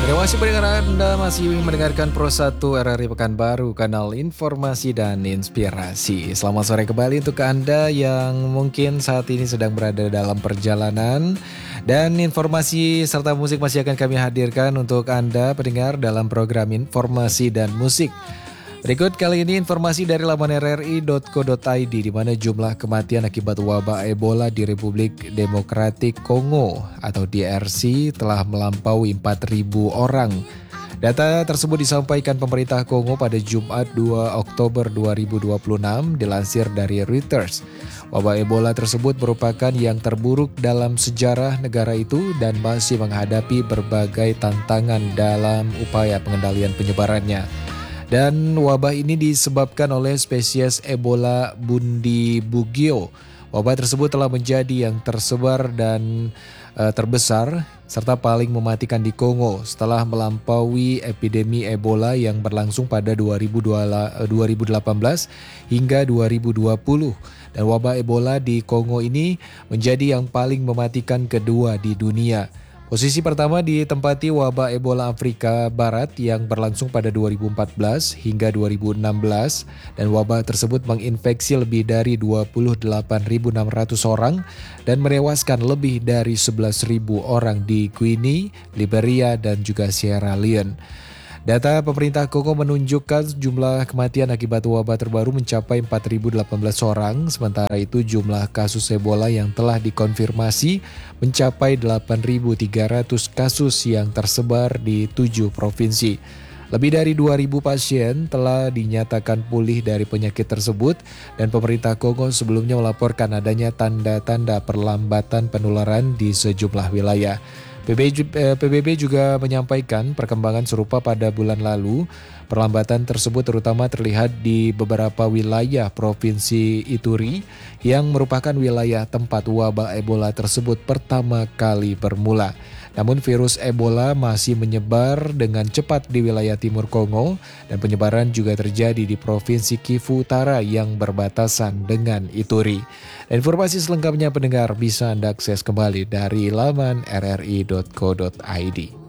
Terima kasih pendengar Anda masih mendengarkan Pro 1 RRI Pekanbaru, kanal informasi dan inspirasi. Selamat sore kembali untuk Anda yang mungkin saat ini sedang berada dalam perjalanan. Dan informasi serta musik masih akan kami hadirkan untuk Anda pendengar dalam program informasi dan musik. Berikut kali ini informasi dari laman rri.co.id di mana jumlah kematian akibat wabah Ebola di Republik Demokratik Kongo atau DRC telah melampaui 4.000 orang. Data tersebut disampaikan pemerintah Kongo pada Jumat 2 Oktober 2026 dilansir dari Reuters. Wabah Ebola tersebut merupakan yang terburuk dalam sejarah negara itu dan masih menghadapi berbagai tantangan dalam upaya pengendalian penyebarannya. Dan wabah ini disebabkan oleh spesies Ebola Bundibugyo. Wabah tersebut telah menjadi yang tersebar dan terbesar serta paling mematikan di Kongo setelah melampaui epidemi Ebola yang berlangsung pada 2018 hingga 2020. Dan wabah Ebola di Kongo ini menjadi yang paling mematikan kedua di dunia. Posisi pertama ditempati wabah Ebola Afrika Barat yang berlangsung pada 2014 hingga 2016 dan wabah tersebut menginfeksi lebih dari 28.600 orang dan menewaskan lebih dari 11.000 orang di Guinea, Liberia dan juga Sierra Leone. Data pemerintah Kongo menunjukkan jumlah kematian akibat wabah terbaru mencapai 4.018 orang, sementara itu jumlah kasus Ebola yang telah dikonfirmasi mencapai 8.300 kasus yang tersebar di 7 provinsi. Lebih dari 2.000 pasien telah dinyatakan pulih dari penyakit tersebut dan pemerintah Kongo sebelumnya melaporkan adanya tanda-tanda perlambatan penularan di sejumlah wilayah. PBB juga menyampaikan perkembangan serupa pada bulan lalu. Perlambatan tersebut terutama terlihat di beberapa wilayah Provinsi Ituri yang merupakan wilayah tempat wabah Ebola tersebut pertama kali bermula. Namun virus Ebola masih menyebar dengan cepat di wilayah timur Kongo dan penyebaran juga terjadi di Provinsi Kivu Utara yang berbatasan dengan Ituri. Informasi selengkapnya pendengar bisa Anda akses kembali dari laman rri.co.id.